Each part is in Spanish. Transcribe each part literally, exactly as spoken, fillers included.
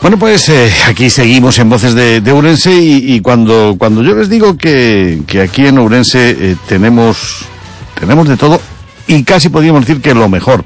Bueno, pues eh, aquí seguimos en Voces de, de Ourense y, y cuando cuando yo les digo que, que aquí en Ourense eh, tenemos tenemos de todo y casi podríamos decir que lo mejor.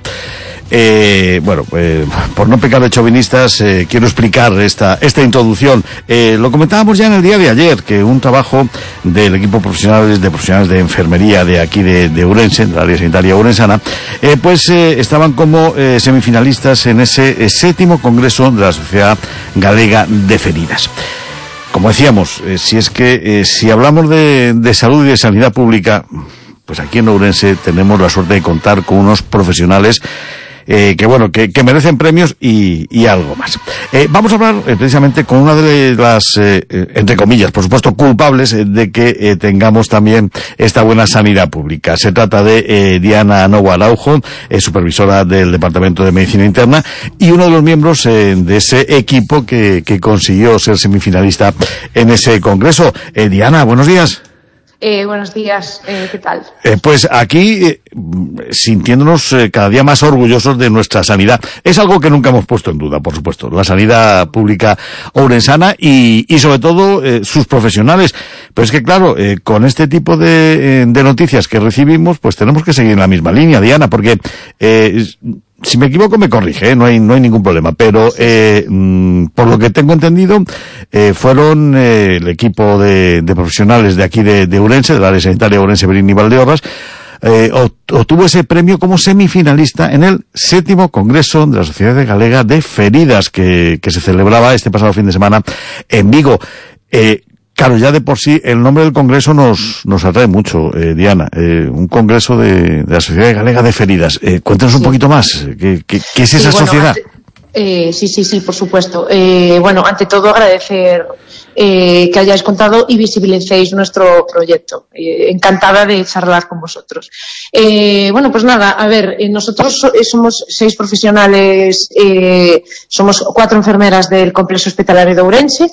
Eh, bueno, eh, por no pecar de chauvinistas, eh, quiero explicar esta esta introducción. Eh, lo comentábamos ya en el día de ayer, que un trabajo del equipo profesionales de profesionales de enfermería de aquí de, de Ourense, del área sanitaria ourensana, eh, pues eh, estaban como eh, semifinalistas en ese eh, séptimo congreso de la Sociedad Galega de Feridas. Como decíamos, eh, si es que eh, si hablamos de, de salud y de sanidad pública, pues aquí en Ourense tenemos la suerte de contar con unos profesionales Eh, que bueno, que, que merecen premios y, y algo más. Eh, vamos a hablar eh, precisamente con una de las, eh, entre comillas, por supuesto, culpables eh, de que eh, tengamos también esta buena sanidad pública. Se trata de eh, Diana Novo Araujo, eh, supervisora del Departamento de Medicina Interna y uno de los miembros eh, de ese equipo que, que consiguió ser semifinalista en ese congreso. Eh, Diana, buenos días. Eh, buenos días, eh, ¿qué tal? Eh, pues aquí, eh, sintiéndonos eh, cada día más orgullosos de nuestra sanidad. Es algo que nunca hemos puesto en duda, por supuesto, la sanidad pública ourensana y, y sobre todo eh, sus profesionales. Pero es que claro, eh, con este tipo de, eh, de noticias que recibimos, pues tenemos que seguir en la misma línea, Diana, porque eh, si me equivoco me corrige, ¿eh? no hay no hay ningún problema, pero eh, mmm, por lo que tengo entendido eh, fueron eh, el equipo de, de profesionales de aquí de, de Ourense, del área sanitaria Ourense, Berín y Valdeorras, eh, obtuvo ese premio como semifinalista en el séptimo congreso de la Sociedad Galega de Feridas que, que se celebraba este pasado fin de semana en Vigo. Eh, Claro, ya de por sí el nombre del congreso nos nos atrae mucho, eh, Diana. Eh, un congreso de, de la Sociedad Galega de Feridas. Eh, cuéntanos sí. un poquito más. ¿Qué, qué, qué es esa sí, bueno, sociedad? Ante, eh, sí, sí, sí, por supuesto. Eh, bueno, ante todo agradecer eh, que hayáis contado y visibilicéis nuestro proyecto. Eh, encantada de charlar con vosotros. Eh, bueno, pues nada, a ver, eh, nosotros so, somos seis profesionales, eh, somos cuatro enfermeras del complejo hospitalario de Ourense,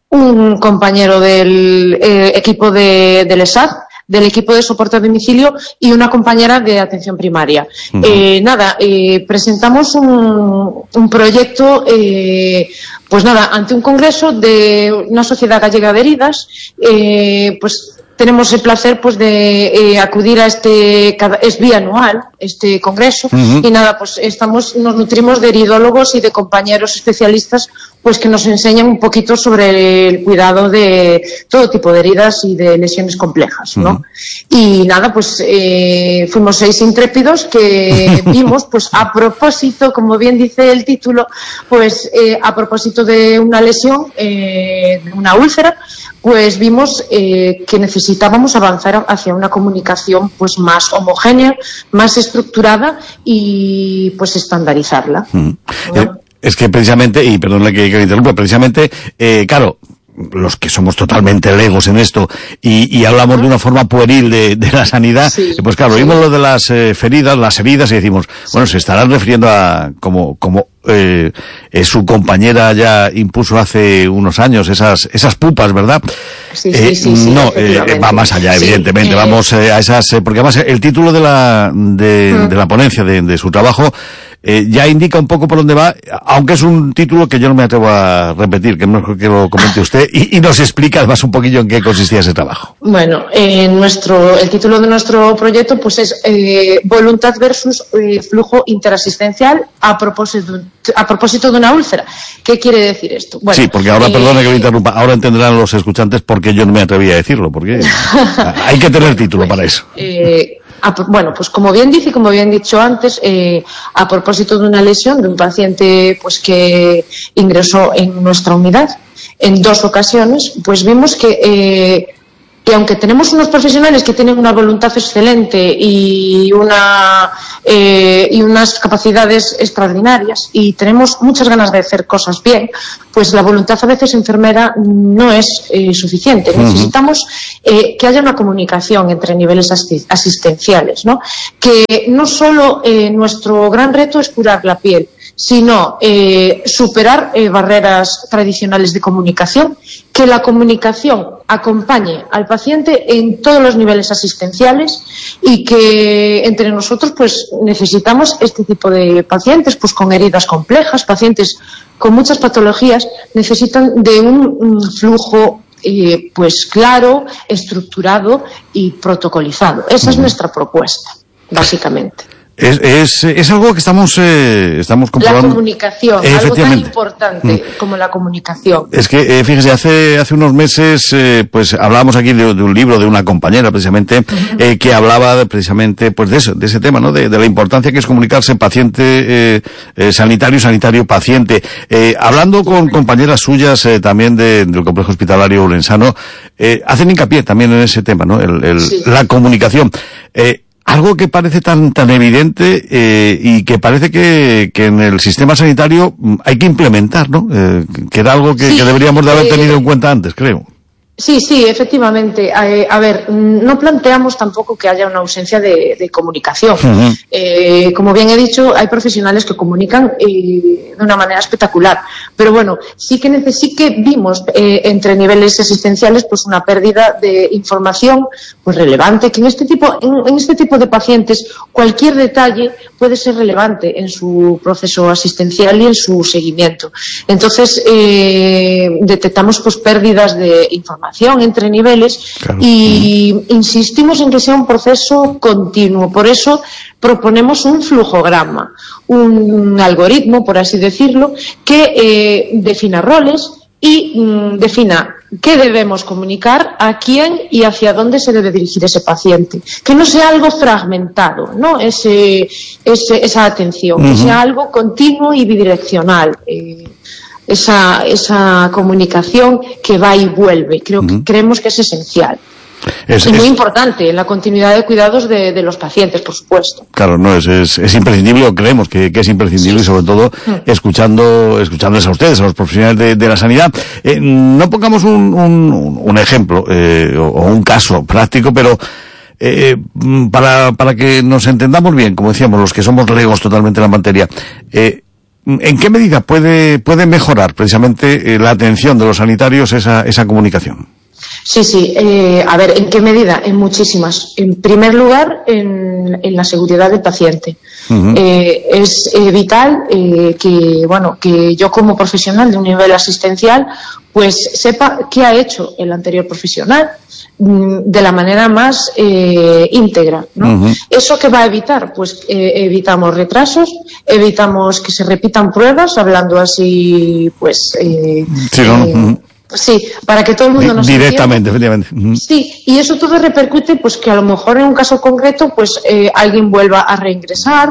un compañero del eh, equipo de, del E S A D, del equipo de soporte a domicilio y una compañera de atención primaria. Uh-huh. Eh, nada, eh, presentamos un, un proyecto, eh, pues nada, ante un congreso de una sociedad gallega de heridas, eh, pues tenemos el placer pues de eh, acudir a este, cada, es bianual, este congreso, uh-huh. y nada, pues estamos, nos nutrimos de heridólogos y de compañeros especialistas pues que nos enseñan un poquito sobre el cuidado de todo tipo de heridas y de lesiones complejas, ¿no? Uh-huh. Y nada, pues eh, fuimos seis intrépidos que vimos, pues a propósito, como bien dice el título, pues eh, a propósito de una lesión, eh, de una úlcera, pues vimos eh, que necesitábamos avanzar hacia una comunicación pues más homogénea, más estructurada y pues estandarizarla. Mm. ¿No? Eh, es que precisamente, y perdónle que, que me interrumpa, precisamente, eh, claro, los que somos totalmente legos en esto y, y hablamos de una forma pueril de, de la sanidad, sí, pues claro, sí. Vimos lo de las eh, feridas, las heridas y decimos, bueno, se estarán refiriendo a como como eh, eh, su compañera ya impuso hace unos años esas esas pupas, ¿verdad? Sí, sí, eh, sí, sí, no, eh, va más allá, evidentemente, sí, eh, vamos eh, a esas, eh, porque además el título de la de, uh-huh. de la ponencia de, de su trabajo Eh, ya indica un poco por dónde va, aunque es un título que yo no me atrevo a repetir, que es mejor que lo comente usted y, y nos explica además un poquillo en qué consistía ese trabajo. Bueno, eh, nuestro, el título de nuestro proyecto pues es eh, Voluntad versus eh, flujo interasistencial a propósito, a propósito de una úlcera. ¿Qué quiere decir esto? Bueno, sí, porque ahora, eh, perdone que me interrumpa, ahora entenderán los escuchantes por qué yo no me atreví a decirlo, porque hay que tener título para eso. Eh, A, bueno, pues como bien dice y como bien dicho antes, eh, a propósito de una lesión de un paciente pues que ingresó en nuestra unidad en dos ocasiones, pues vimos que eh, que aunque tenemos unos profesionales que tienen una voluntad excelente y una eh, y unas capacidades extraordinarias y tenemos muchas ganas de hacer cosas bien, pues la voluntad a veces enfermera no es eh, suficiente. Uh-huh. Necesitamos eh, que haya una comunicación entre niveles asistenciales, ¿no? Que no solo eh, nuestro gran reto es curar la piel, sino eh, superar eh, barreras tradicionales de comunicación que la comunicación acompañe al paciente en todos los niveles asistenciales y que entre nosotros pues necesitamos este tipo de pacientes pues con heridas complejas, pacientes con muchas patologías, necesitan de un, un flujo eh, pues claro, estructurado y protocolizado. Esa es nuestra propuesta, básicamente. Es, es, es algo que estamos eh, estamos comprobando. La comunicación, algo tan importante mm. como la comunicación. Es que, eh, fíjese, hace hace unos meses, eh, pues hablábamos aquí de, de un libro de una compañera, precisamente, uh-huh. eh, que hablaba de, precisamente, pues de eso, de ese tema, ¿no? De, de la importancia que es comunicarse paciente, eh, eh, sanitario, sanitario, paciente. Eh, hablando con compañeras suyas, eh, también de, del complejo hospitalario urensano, eh, hacen hincapié también en ese tema, ¿no? El, el, sí. La comunicación. Eh, Algo que parece tan tan evidente eh, y que parece que, que en el sistema sanitario hay que implementar, ¿no? Eh, que era algo que, sí, que deberíamos de haber tenido eh, en cuenta antes, creo. Sí, sí, efectivamente. Eh, a ver, no planteamos tampoco que haya una ausencia de, de comunicación. Uh-huh. Eh, como bien he dicho, hay profesionales que comunican eh, de una manera espectacular. Pero bueno, sí que, sí que vimos eh, entre niveles asistenciales pues una pérdida de información pues relevante, que en este tipo, en, en este tipo de pacientes cualquier detalle puede ser relevante en su proceso asistencial y en su seguimiento. Entonces, eh, detectamos pues pérdidas de información entre niveles, claro. Y uh-huh. insistimos en que sea un proceso continuo. Por eso proponemos un flujograma, un algoritmo, por así decirlo, que eh, defina roles y mm, defina qué debemos comunicar, a quién y hacia dónde se debe dirigir ese paciente. Que no sea algo fragmentado, ¿no? Ese, ese, esa atención, uh-huh. que sea algo continuo y bidireccional. Eh, esa esa comunicación que va y vuelve. Creo que uh-huh. creemos que es esencial. Es, y muy es, importante en la continuidad de cuidados de, de los pacientes, por supuesto. Claro, no, es, es, es imprescindible, o creemos que, que es imprescindible, sí. Y sobre todo mm. escuchando, escuchándoles a ustedes, a los profesionales de, de la sanidad. Eh, no pongamos un, un, un ejemplo, eh, o, o un caso práctico, pero eh, para, para que nos entendamos bien, como decíamos, los que somos legos totalmente en la materia, eh, ¿en qué medida puede, puede mejorar precisamente eh, la atención de los sanitarios esa, esa comunicación? Sí, sí. Eh, a ver, ¿en qué medida? En muchísimas. En primer lugar, en, en la seguridad del paciente. Uh-huh. Eh, es eh, vital eh, que, bueno, que yo como profesional de un nivel asistencial, pues sepa qué ha hecho el anterior profesional de la manera más eh, íntegra, ¿no? Uh-huh. ¿Eso qué va a evitar? Pues eh, evitamos retrasos, evitamos que se repitan pruebas, hablando así, pues... Eh, sí, ¿no? eh, uh-huh. Sí, para que todo el mundo nos directamente, efectivamente. Uh-huh. Sí, y eso todo repercute, pues que a lo mejor en un caso concreto, pues eh, alguien vuelva a reingresar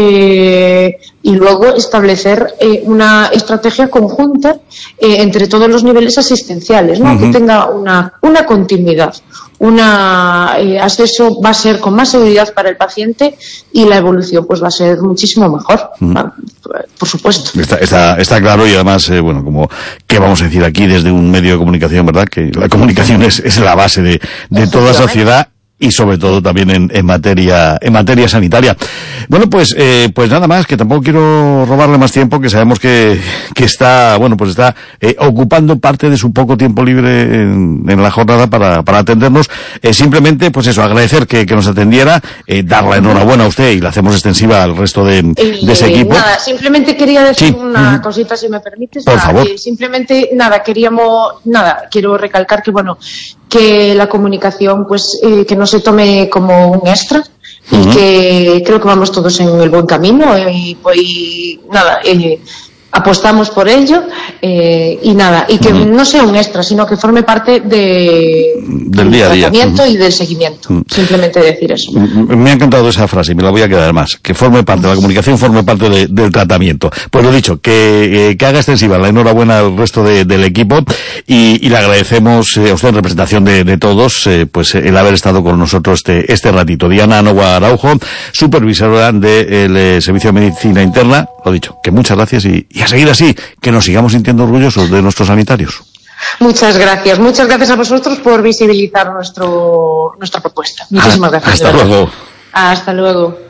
eh, y luego establecer eh, una estrategia conjunta eh, entre todos los niveles asistenciales, ¿no? Uh-huh. Que tenga una una continuidad, una eh, acceso va a ser con más seguridad para el paciente y la evolución pues va a ser muchísimo mejor, uh-huh. ¿no? Por supuesto. Está, está, está claro, y además, eh, bueno, como, ¿qué vamos a decir aquí desde un medio de comunicación, verdad? Que la comunicación es, es la base de, de toda sociedad. Y sobre todo también en, en materia en materia sanitaria. Bueno, pues eh, pues nada más, que tampoco quiero robarle más tiempo, que sabemos que que está, bueno, pues está eh, ocupando parte de su poco tiempo libre en, en la jornada para para atendernos. Eh, simplemente, pues eso, agradecer que, que nos atendiera, eh, dar la enhorabuena a usted y la hacemos extensiva al resto de, eh, de ese equipo. Nada, simplemente quería decir sí. una uh-huh. cosita, si me permites. Por nada, favor. Eh, simplemente, nada, queríamos, nada, quiero recalcar que, bueno, que la comunicación, pues, eh, que no se tome como un extra y uh-huh. que creo que vamos todos en el buen camino eh, y, y nada, eh, apostamos por ello eh, y nada, y que uh-huh. no sea un extra, sino que forme parte de, del día a día, tratamiento uh-huh. y del seguimiento. Uh-huh. Simplemente decir eso. Me ha encantado esa frase y me la voy a quedar más. Que forme parte de la comunicación, forme parte de, del tratamiento. Pues lo dicho, que, eh, que haga extensiva la enhorabuena al resto de, del equipo y, y le agradecemos eh, a usted en representación de, de todos, eh, pues el haber estado con nosotros este, este ratito. Diana Novoa Araujo, supervisora del eh, Servicio de Medicina Interna. Lo dicho, que muchas gracias y, y a seguir así, que nos sigamos sintiendo orgullosos de nuestros sanitarios. Muchas gracias, muchas gracias a vosotros por visibilizar nuestro nuestra propuesta. Muchísimas gracias. Hasta luego. Hasta luego.